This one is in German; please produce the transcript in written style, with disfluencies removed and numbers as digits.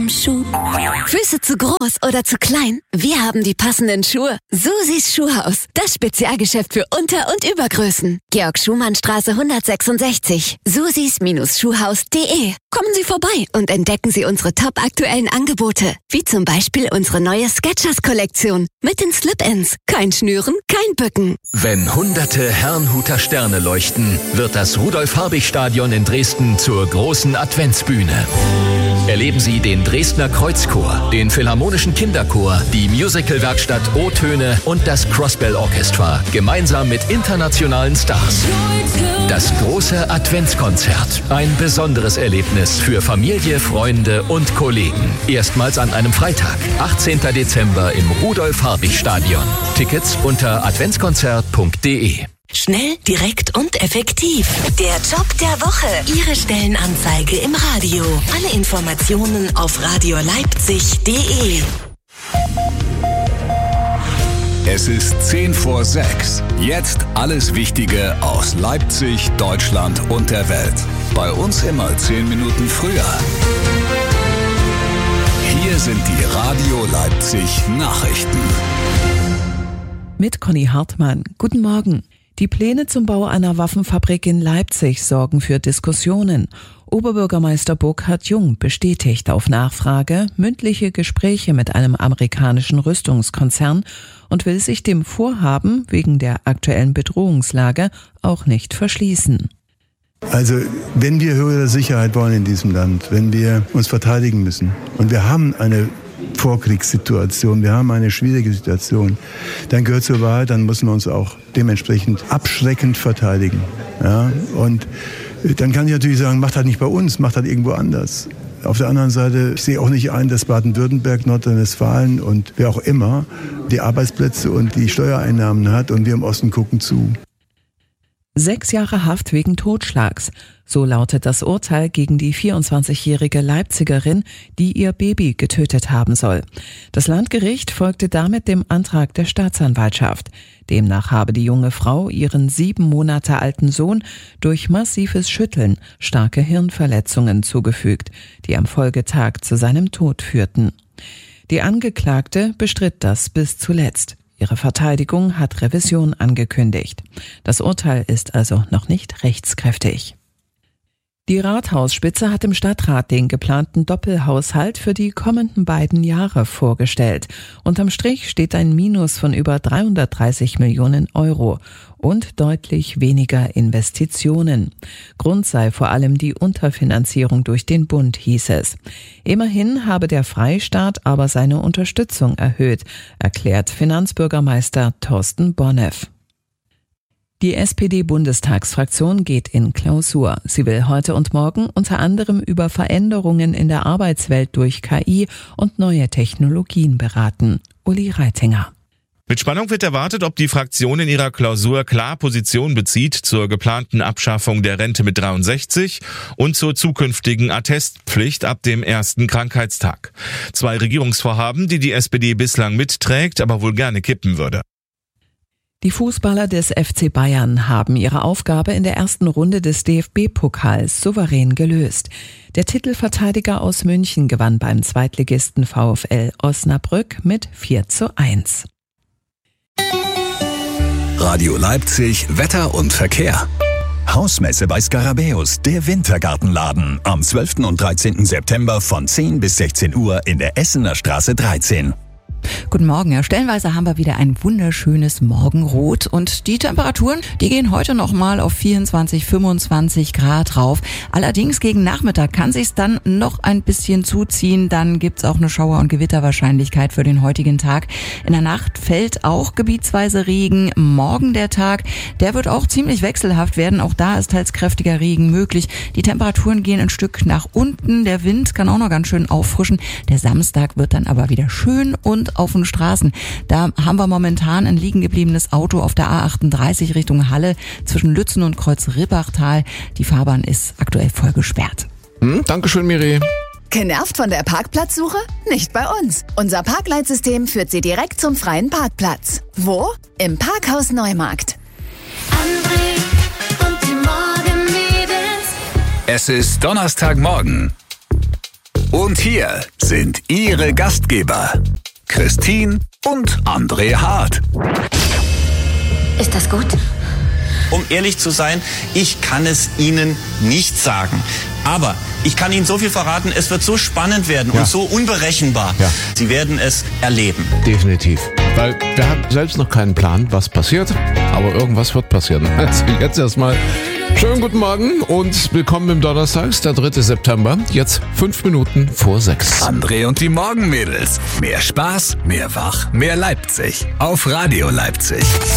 vom Schuh. Füße zu groß oder zu klein? Wir haben die passenden Schuhe. Susis Schuhhaus. Das Spezialgeschäft für Unter- und Übergrößen. Georg-Schumann-Straße 166. susis-schuhhaus.de. Kommen Sie vorbei und entdecken Sie unsere top-aktuellen Angebote. Wie zum Beispiel unsere neue Skechers-Kollektion. Mit den Slip-Ins. Kein Schnüren, kein Bücken. Wenn hunderte Herrnhuter Sterne leuchten, wird das Rudolf-Habich-Stadion in Dresden zur großen Adventsbühne. Erleben Sie den Dresdner Kreuzchor, den Philharmonischen Kinderchor, die Musicalwerkstatt O-Töne und das Crossbell Orchestra, gemeinsam mit internationalen Stars. Das große Adventskonzert, ein besonderes Erlebnis für Familie, Freunde und Kollegen. Erstmals an einem Freitag, 18. Dezember im Rudolf-Habich-Stadion. Tickets unter adventskonzert.de. Schnell, direkt und effektiv. Der Job der Woche. Ihre Stellenanzeige im Radio. Alle Informationen auf radioleipzig.de. Es ist 5:10. Jetzt alles Wichtige aus Leipzig, Deutschland und der Welt. Bei uns immer 10 Minuten früher. Hier sind die Radio Leipzig Nachrichten. Mit Conny Hartmann. Guten Morgen. Die Pläne zum Bau einer Waffenfabrik in Leipzig sorgen für Diskussionen. Oberbürgermeister Burkhard Jung bestätigt auf Nachfrage mündliche Gespräche mit einem amerikanischen Rüstungskonzern und will sich dem Vorhaben wegen der aktuellen Bedrohungslage auch nicht verschließen. Also, wenn wir höhere Sicherheit wollen in diesem Land, wenn wir uns verteidigen müssen und wir haben eine Vorkriegssituation, wir haben eine schwierige Situation, dann gehört zur Wahrheit, dann müssen wir uns auch dementsprechend abschreckend verteidigen. Ja? Und dann kann ich natürlich sagen, macht halt nicht bei uns, macht halt irgendwo anders. Auf der anderen Seite, ich sehe auch nicht ein, dass Baden-Württemberg, Nordrhein-Westfalen und wer auch immer die Arbeitsplätze und die Steuereinnahmen hat und wir im Osten gucken zu. 6 Jahre Haft wegen Totschlags. So lautet das Urteil gegen die 24-jährige Leipzigerin, die ihr Baby getötet haben soll. Das Landgericht folgte damit dem Antrag der Staatsanwaltschaft. Demnach habe die junge Frau ihren 7 Monate alten Sohn durch massives Schütteln starke Hirnverletzungen zugefügt, die am Folgetag zu seinem Tod führten. Die Angeklagte bestritt das bis zuletzt. Ihre Verteidigung hat Revision angekündigt. Das Urteil ist also noch nicht rechtskräftig. Die Rathausspitze hat im Stadtrat den geplanten Doppelhaushalt für die kommenden beiden Jahre vorgestellt. Unterm Strich steht ein Minus von über 330 Millionen Euro und deutlich weniger Investitionen. Grund sei vor allem die Unterfinanzierung durch den Bund, hieß es. Immerhin habe der Freistaat aber seine Unterstützung erhöht, erklärt Finanzbürgermeister Thorsten Bonneff. Die SPD-Bundestagsfraktion geht in Klausur. Sie will heute und morgen unter anderem über Veränderungen in der Arbeitswelt durch KI und neue Technologien beraten. Uli Reitinger. Mit Spannung wird erwartet, ob die Fraktion in ihrer Klausur klar Position bezieht zur geplanten Abschaffung der Rente mit 63 und zur zukünftigen Attestpflicht ab dem ersten Krankheitstag. 2 Regierungsvorhaben, die die SPD bislang mitträgt, aber wohl gerne kippen würde. Die Fußballer des FC Bayern haben ihre Aufgabe in der ersten Runde des DFB-Pokals souverän gelöst. Der Titelverteidiger aus München gewann beim Zweitligisten VfL Osnabrück mit 4:1. Radio Leipzig, Wetter und Verkehr. Hausmesse bei Skarabäus, der Wintergartenladen. Am 12. und 13. September von 10 bis 16 Uhr in der Essener Straße 13. Guten Morgen. Ja, stellenweise haben wir wieder ein wunderschönes Morgenrot und die Temperaturen, die gehen heute nochmal auf 24, 25 Grad rauf. Allerdings gegen Nachmittag kann sich's dann noch ein bisschen zuziehen. Dann gibt's auch eine Schauer- und Gewitterwahrscheinlichkeit für den heutigen Tag. In der Nacht fällt auch gebietsweise Regen. Morgen der Tag, der wird auch ziemlich wechselhaft werden. Auch da ist teils kräftiger Regen möglich. Die Temperaturen gehen ein Stück nach unten. Der Wind kann auch noch ganz schön auffrischen. Der Samstag wird dann aber wieder schön und auf den Straßen. Da haben wir momentan ein liegen gebliebenes Auto auf der A38 Richtung Halle zwischen Lützen und Kreuz-Ribbachtal. Die Fahrbahn ist aktuell voll gesperrt. Dankeschön, Miri. Genervt von der Parkplatzsuche? Nicht bei uns. Unser Parkleitsystem führt Sie direkt zum freien Parkplatz. Wo? Im Parkhaus Neumarkt. Es ist Donnerstagmorgen. Und hier sind Ihre Gastgeber, Christine und André Hart. Ist das gut? Um ehrlich zu sein, ich kann es Ihnen nicht sagen. Aber ich kann Ihnen so viel verraten, es wird so spannend werden und so unberechenbar. Ja. Sie werden es erleben. Definitiv. Weil wir haben selbst noch keinen Plan, was passiert, aber irgendwas wird passieren. Also jetzt erstmal schönen guten Morgen und willkommen im Donnerstags, der 3. September, jetzt 5 Minuten vor 6. André und die Morgenmädels. Mehr Spaß, mehr Wach, mehr Leipzig. Auf Radio Leipzig.